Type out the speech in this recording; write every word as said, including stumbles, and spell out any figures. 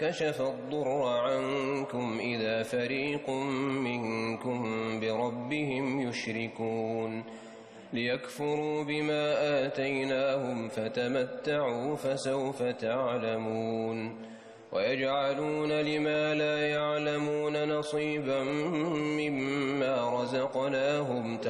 كشف الضر عنكم إذا فريق منكم بربهم يشركون ليكفروا بما آتيناهم فتمتعوا فسوف تعلمون ويجعلون لما لا يعلمون نصيبا مما رزقناهم